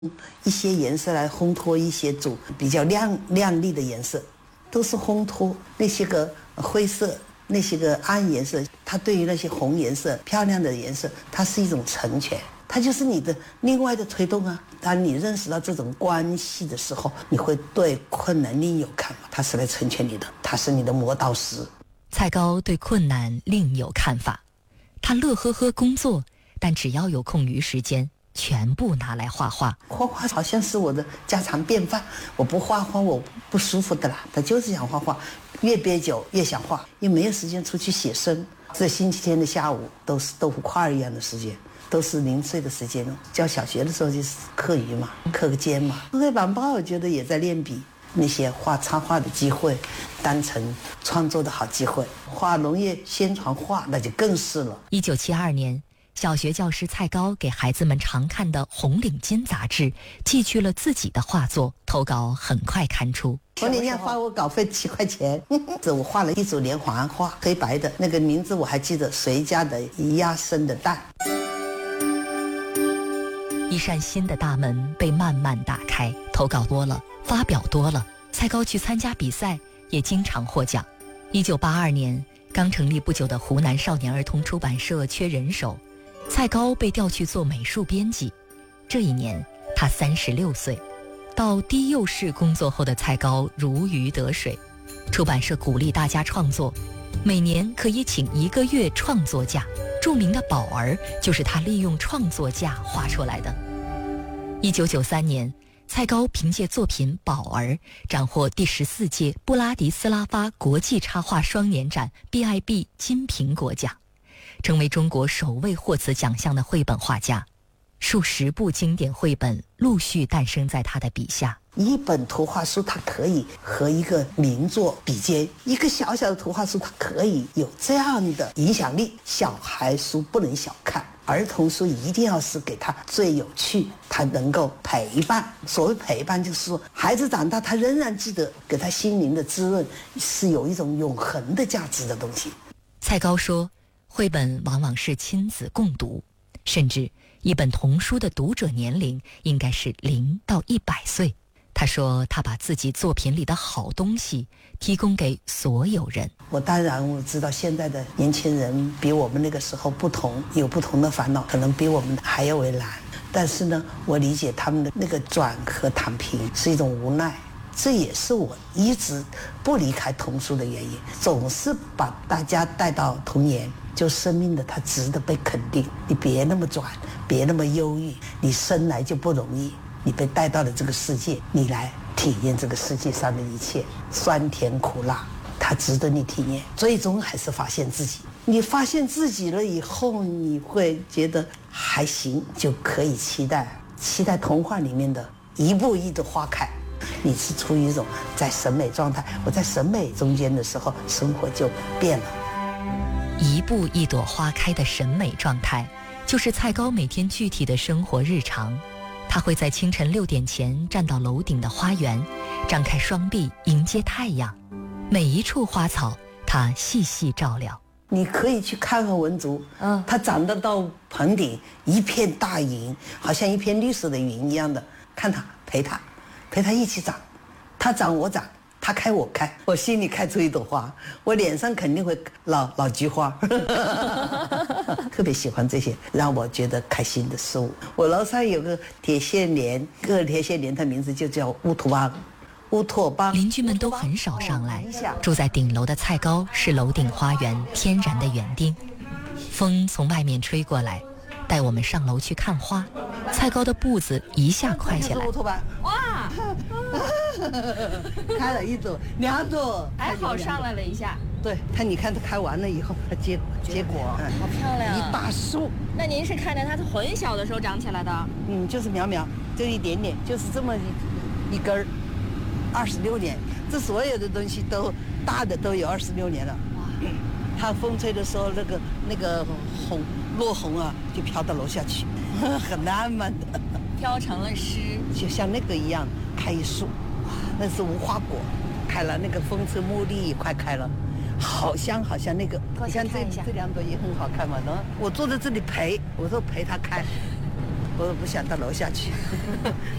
一些颜色来烘托一些比较亮丽的颜色，都是烘托那些个灰色、那些个暗颜色。它对于那些红颜色、漂亮的颜色，它是一种成全，它就是你的另外的推动啊。当你认识到这种关系的时候，你会对困难另有看法，它是来成全你的，它是你的磨刀石。 蔡高对困难另有看法，他乐呵呵工作，但只要有空余时间，全部拿来画画。 画画好像是我的家常便饭，我不画画我不舒服的啦。他就是想画画，越憋久越想画，又没有时间出去写生。这星期天的下午都是豆腐块一样的时间，都是零碎的时间。教小学的时候就是课余嘛，课个间嘛。黑板报我觉得也在练笔，那些画插画的机会当成创作的好机会。画农业宣传画那就更是了。 1972年，小学教师蔡高给孩子们常看的《红领巾》杂志寄去了自己的画作，投稿很快刊出。 红领巾花我稿费7块钱，我画了一组连环画，黑白的，那个名字我还记得，谁家的鸭生的蛋。 一扇新的大门被慢慢打开，投稿多了，发表多了，蔡高去参加比赛，也经常获奖。1982年，刚成立不久的湖南少年儿童出版社缺人手，蔡高被调去做美术编辑。这一年，他36岁。到低幼市工作后的蔡高如鱼得水，出版社鼓励大家创作，每年可以请1个月创作假。著名的宝儿就是他利用创作假画出来的。1993年，蔡高凭借作品《宝儿》斩获第14届布拉迪斯拉发国际插画双年展 BIB 金苹果奖，成为中国首位获此奖项的绘本画家。数十部经典绘本陆续诞生在他的笔下。 一本图画书它可以和一个名作比肩，一个小小的图画书它可以有这样的影响力。小孩书不能小看，儿童书一定要是给他最有趣，他能够陪伴。所谓陪伴就是说，孩子长大他仍然记得，给他心灵的滋润是有一种永恒的价值的东西。 蔡高说，绘本往往是亲子共读，甚至一本童书的读者年龄应该是0到100岁。他说，他把自己作品里的好东西提供给所有人。 我当然我知道现在的年轻人比我们那个时候不同，有不同的烦恼，可能比我们还要为难。但是呢，我理解他们的那个转和躺平是一种无奈，这也是我一直不离开童书的原因，总是把大家带到童年。就生命的它值得被肯定，你别那么转，别那么忧郁，你生来就不容易，你被带到了这个世界，你来体验这个世界上的一切酸甜苦辣，它值得你体验。最终还是发现自己，你发现自己了以后，你会觉得还行，就可以期待童话里面的一步一的花开。你是处于一种在审美状态，我在审美中间的时候，生活就变了。 一步一朵花开的审美状态，就是蔡高每天具体的生活日常。他会在清晨6点前站到楼顶的花园，张开双臂迎接太阳，每一处花草他细细照料。 你可以去看看文竹，它长得到棚顶，一片大云，好像一片绿色的云一样的，看它，陪它一起长，它长我长，他开我开，我心里开出一朵花，我脸上肯定会老菊花。特别喜欢这些让我觉得开心的事物。我楼上有个铁线莲，它名字就叫乌托邦。 邻居们都很少上来，住在顶楼的蔡高是楼顶花园天然的园丁。风从外面吹过来，带我们上楼去看花。蔡高的步子一下快起来， 哇， 开了1朵2朵， 还好上来了一下。 对，你看它开完了以后，它结果， 好漂亮， 一大树。 那您是看着它很小的时候长起来的？ 就是苗苗，就一点点，就是这么一根儿，26年，这所有的东西都大的都有26年了。哇，它风吹的时候，那个落红啊，就飘到楼下去，很浪漫的， 飘成了诗， 就像那个一样，开一树，那是无花果，开了，那个风车茉莉也快开了。好像那个，你看这2朵也很好看嘛，我坐在这里陪，我说陪它开， 我不想到楼下去。